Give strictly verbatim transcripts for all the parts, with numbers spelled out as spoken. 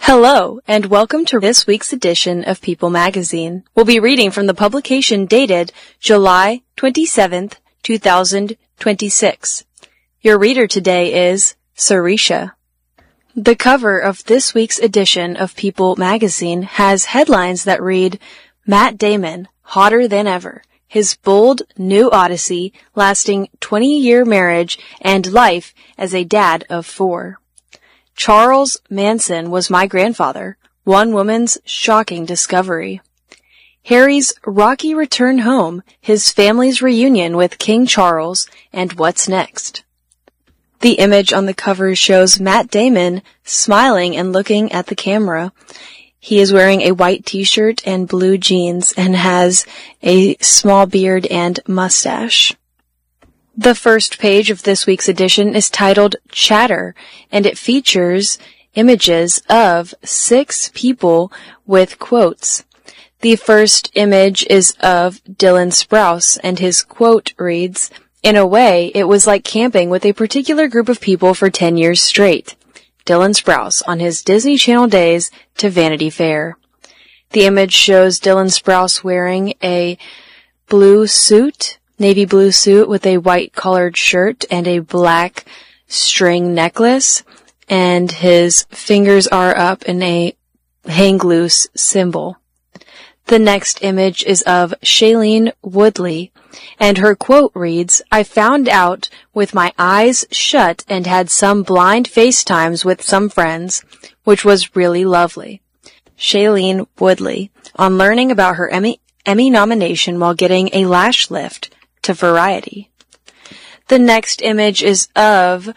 Hello, and welcome to this week's edition of People Magazine. We'll be reading from the publication dated July twenty-seventh, two thousand twenty-six. Your reader today is Sarisha. The cover of this week's edition of People Magazine has headlines that read, Matt Damon, hotter than ever. His bold new odyssey, lasting twenty-year marriage, and life as a dad of four. Charles Manson was my grandfather. One woman's shocking discovery. Harry's rocky return home, his family's reunion with King Charles, and what's next. The image on the cover shows Matt Damon smiling and looking at the camera. He is wearing a white t-shirt and blue jeans and has a small beard and mustache. The first page of this week's edition is titled Chatter, and it features images of six people with quotes. The first image is of Dylan Sprouse, and his quote reads, "In a way, it was like camping with a particular group of people for ten years straight." Dylan Sprouse on his Disney Channel days to Vanity Fair. The image shows Dylan Sprouse wearing a blue suit, navy blue suit with a white collared shirt and a black string necklace, and his fingers are up in a hang loose symbol. The next image is of Shailene Woodley, and her quote reads, "I found out with my eyes shut and had some blind FaceTimes with some friends, which was really lovely." Shailene Woodley, on learning about her Emmy, Emmy nomination while getting a lash lift to Variety. The next image is of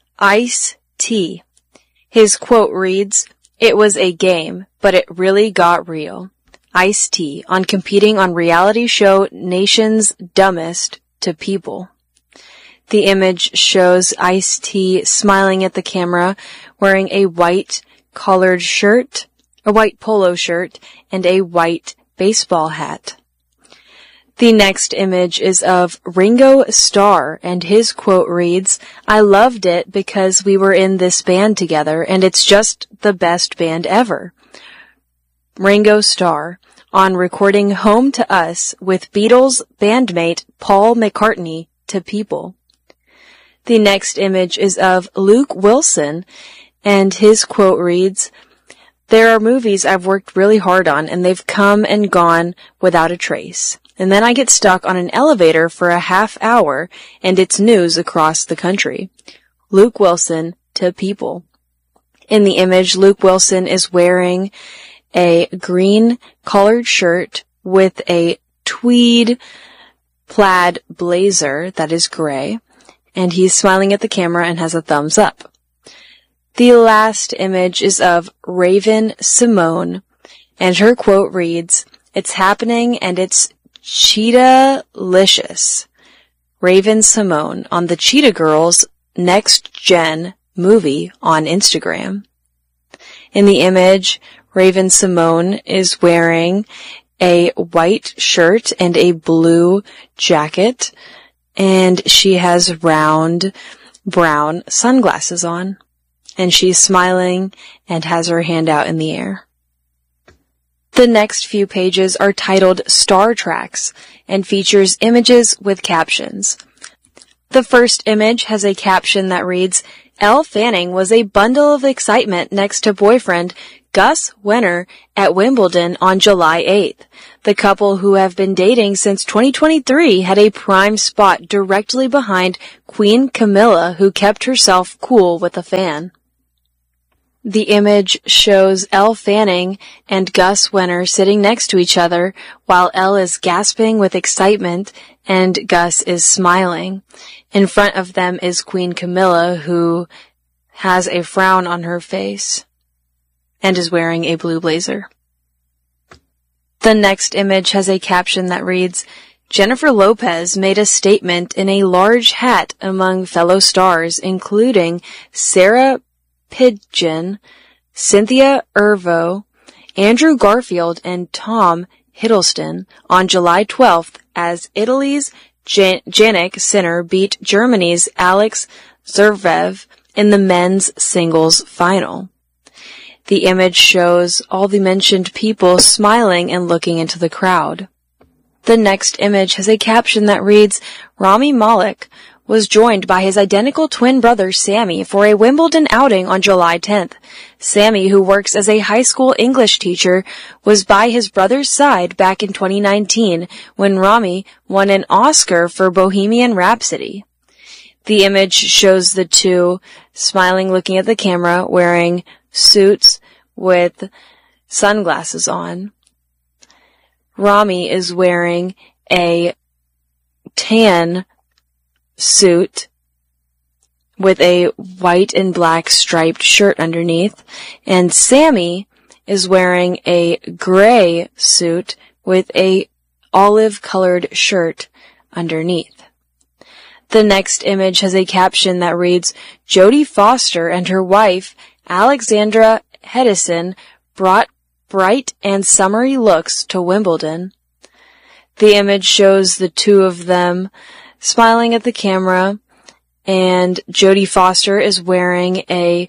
Ice-T. His quote reads, "It was a game, but it really got real." Ice-T on competing on reality show Nation's Dumbest to People. The image shows Ice-T smiling at the camera, wearing a white collared shirt, a white polo shirt, and a white baseball hat. The next image is of Ringo Starr, and his quote reads, "I loved it because we were in this band together, and it's just the best band ever." Ringo Starr, on recording Home to Us with Beatles bandmate Paul McCartney to People. The next image is of Luke Wilson, and his quote reads, "There are movies I've worked really hard on, and they've come and gone without a trace. And then I get stuck on an elevator for a half hour, and it's news across the country." Luke Wilson to People. In the image, Luke Wilson is wearing a green collared shirt with a tweed plaid blazer that is gray, and he's smiling at the camera and has a thumbs up. The last image is of Raven Simone, and her quote reads, "It's happening and it's Cheetah-licious." Raven Simone on the Cheetah Girls Next Gen movie on Instagram. In the image, Raven Simone is wearing a white shirt and a blue jacket, and she has round brown sunglasses on, and she's smiling and has her hand out in the air. The next few pages are titled Star Tracks and features images with captions. The first image has a caption that reads, "Elle Fanning was a bundle of excitement next to boyfriend Gus Wenner at Wimbledon on July eighth. The couple, who have been dating since twenty twenty-three, had a prime spot directly behind Queen Camilla, who kept herself cool with a fan." The image shows Elle Fanning and Gus Wenner sitting next to each other while Elle is gasping with excitement and Gus is smiling. In front of them is Queen Camilla, who has a frown on her face and is wearing a blue blazer. The next image has a caption that reads, "Jennifer Lopez made a statement in a large hat among fellow stars, including Sarah Pidgeon, Cynthia Erivo, Andrew Garfield, and Tom Hiddleston on July twelfth as Italy's Jan- Jannik Sinner beat Germany's Alex Zverev in the men's singles final." The image shows all the mentioned people smiling and looking into the crowd. The next image has a caption that reads, Rami Malek was joined by his identical twin brother Sammy for a Wimbledon outing on July tenth. Sammy, who works as a high school English teacher, was by his brother's side back in twenty nineteen when Rami won an Oscar for Bohemian Rhapsody. The image shows the two smiling, looking at the camera, wearing suits with sunglasses on. Rami is wearing a tan suit with a white and black striped shirt underneath, and Sammy is wearing a gray suit with a olive-colored shirt underneath. The next image has a caption that reads, Jodie Foster and her wife, Alexandra Hedison, brought bright and summery looks to Wimbledon. The image shows the two of them smiling at the camera, and Jodie Foster is wearing a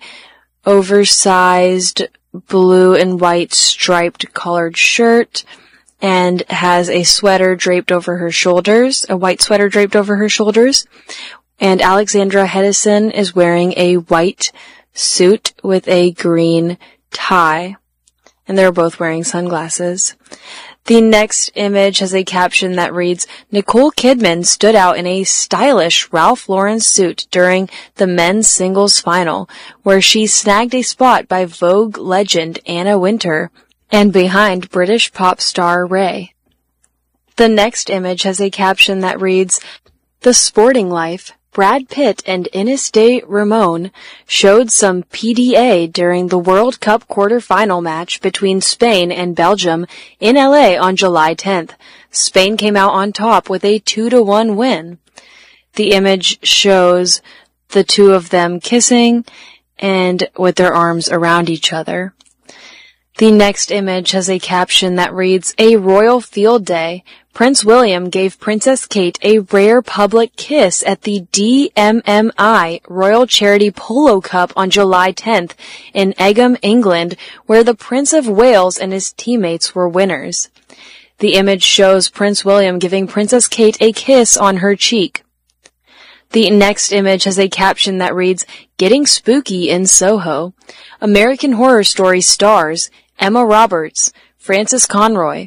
oversized blue and white striped collared shirt and has a sweater draped over her shoulders, a white sweater draped over her shoulders. And Alexandra Hedison is wearing a white suit with a green tie, and they're both wearing sunglasses. The next image has a caption that reads, Nicole Kidman stood out in a stylish Ralph Lauren suit during the men's singles final, where she snagged a spot by Vogue legend Anna Wintour and behind British pop star Ray. The next image has a caption that reads, The Sporting Life. Brad Pitt and Ines de Ramon showed some P D A during the World Cup quarter-final match between Spain and Belgium in L A on July tenth. Spain came out on top with a two to one win. The image shows the two of them kissing and with their arms around each other. The next image has a caption that reads, A royal field day. Prince William gave Princess Kate a rare public kiss at the D M M I Royal Charity Polo Cup on July tenth in Egham, England, where the Prince of Wales and his teammates were winners. The image shows Prince William giving Princess Kate a kiss on her cheek. The next image has a caption that reads, Getting Spooky in Soho. American Horror Story stars Emma Roberts, Frances Conroy,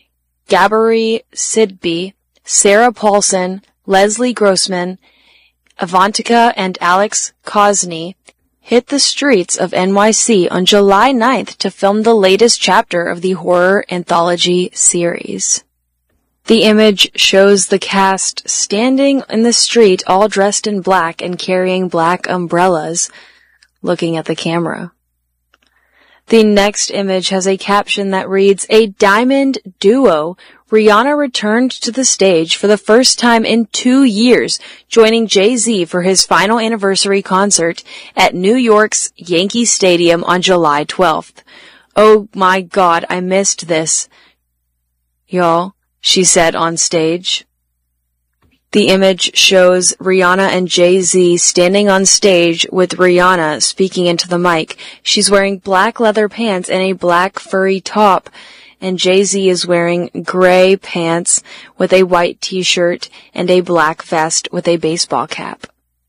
Gabri Sidby, Sarah Paulson, Leslie Grossman, Avantika and Alex Cosney hit the streets of N Y C on July ninth to film the latest chapter of the horror anthology series. The image shows the cast standing in the street all dressed in black and carrying black umbrellas, looking at the camera. The next image has a caption that reads, A diamond duo. Rihanna returned to the stage for the first time in two years, joining Jay-Z for his final anniversary concert at New York's Yankee Stadium on July twelfth. Oh my God, I missed this, y'all, she said on stage. The image shows Rihanna and Jay-Z standing on stage with Rihanna speaking into the mic. She's wearing black leather pants and a black furry top, and Jay-Z is wearing gray pants with a white t-shirt and a black vest with a baseball cap.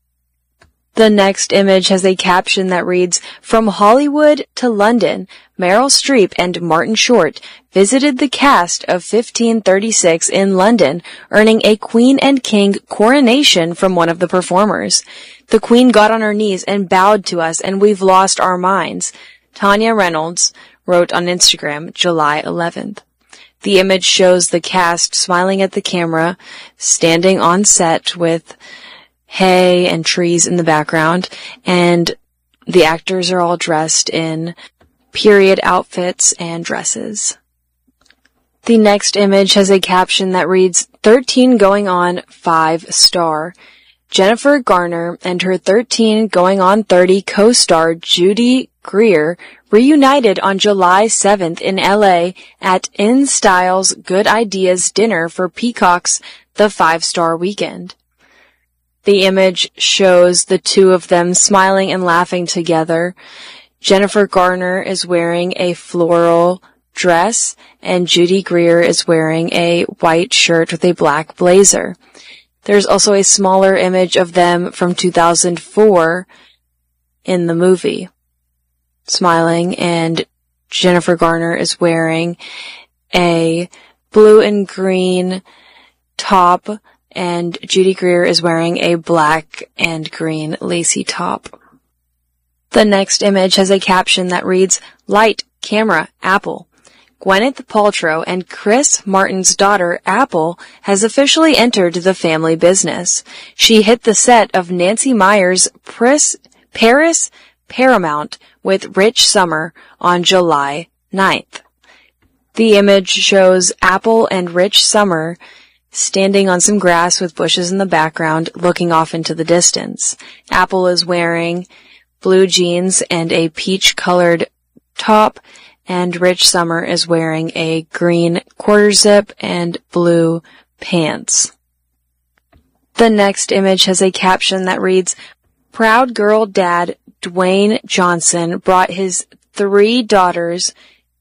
The next image has a caption that reads, From Hollywood to London, Meryl Streep and Martin Short visited the cast of fifteen thirty-six in London, earning a Queen and King coronation from one of the performers. The Queen got on her knees and bowed to us, and we've lost our minds, Tanya Reynolds wrote on Instagram July eleventh. The image shows the cast smiling at the camera, standing on set with hay and trees in the background, and the actors are all dressed in period outfits and dresses. The next image has a caption that reads, thirteen going on five star. Jennifer Garner and her thirteen going on thirty co-star Judy Greer reunited on July seventh in L A at InStyle's Good Ideas dinner for Peacock's The Five Star Weekend. The image shows the two of them smiling and laughing together. Jennifer Garner is wearing a floral dress, and Judy Greer is wearing a white shirt with a black blazer. There's also a smaller image of them from two thousand four in the movie, smiling, and Jennifer Garner is wearing a blue and green top, and Judy Greer is wearing a black and green lacy top. The next image has a caption that reads, "Light, Camera, Apple." Gwyneth Paltrow and Chris Martin's daughter, Apple, has officially entered the family business. She hit the set of Nancy Meyers' Paris, Paris Paramount with Rich Sommer on July ninth. The image shows Apple and Rich Sommer standing on some grass with bushes in the background, looking off into the distance. Apple is wearing blue jeans and a peach-colored top, and Rich Sommer is wearing a green quarter zip and blue pants. The next image has a caption that reads, "Proud girl dad Dwayne Johnson brought his three daughters,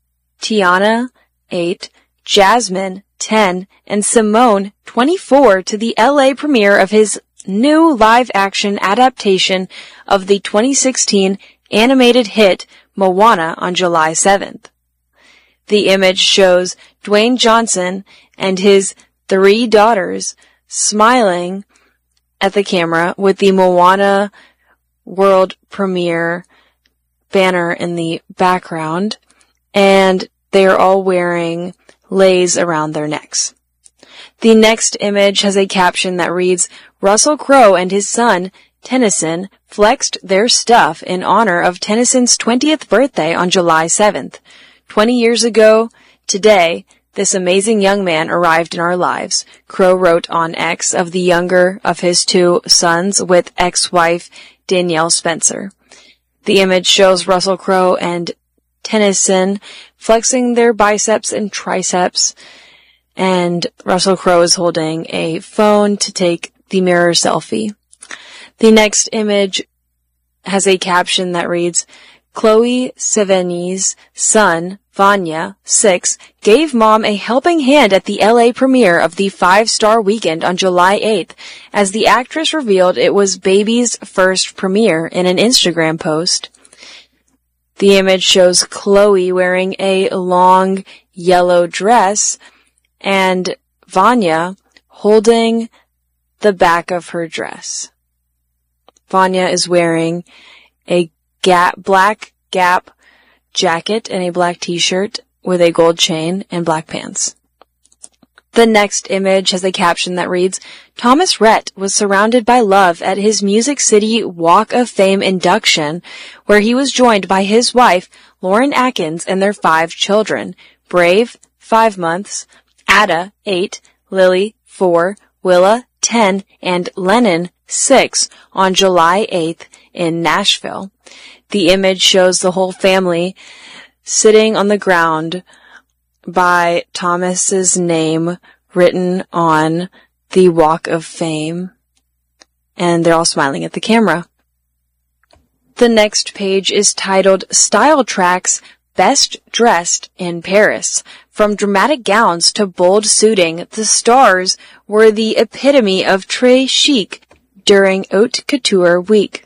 Tiana, eight, Jasmine, ten, and Simone, twenty-four, to the L A premiere of his new live-action adaptation of the twenty sixteen animated hit Moana on July seventh. The image shows Dwayne Johnson and his three daughters smiling at the camera with the Moana world premiere banner in the background, and they are all wearing leis around their necks. The next image has a caption that reads, "Russell Crowe and his son, Tennyson, flexed their stuff in honor of Tennyson's twentieth birthday on July seventh. Twenty years ago today, this amazing young man arrived in our lives," Crowe wrote on X of the younger of his two sons with ex-wife Danielle Spencer. The image shows Russell Crowe and Tennyson flexing their biceps and triceps, and Russell Crowe is holding a phone to take the mirror selfie. The next image has a caption that reads, "Chloe Sevigny's son, Vanya, six, gave mom a helping hand at the L A premiere of the five-star weekend on July eighth, as the actress revealed it was baby's first premiere in an Instagram post." The image shows Chloe wearing a long yellow dress and Vanya holding the back of her dress. Vanya is wearing a Gap, black Gap jacket and a black t-shirt with a gold chain and black pants. The next image has a caption that reads, "Thomas Rhett was surrounded by love at his Music City Walk of Fame induction, where he was joined by his wife, Lauren Atkins, and their five children, Brave, five months, Ada, eight, Lily, four, Willa, ten, and Lennon, six, on July eighth in Nashville." The image shows the whole family sitting on the ground by Thomas's name written on the Walk of Fame, and they're all smiling at the camera. The next page is titled Style Tracks Best Dressed in Paris. From dramatic gowns to bold suiting, the stars were the epitome of très chic during Haute Couture Week.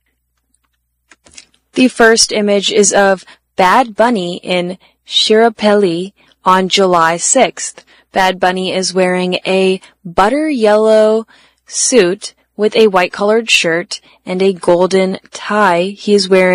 The first image is of Bad Bunny in Chirapelli on July sixth. Bad Bunny is wearing a butter yellow suit with a white colored shirt and a golden tie. He is wearing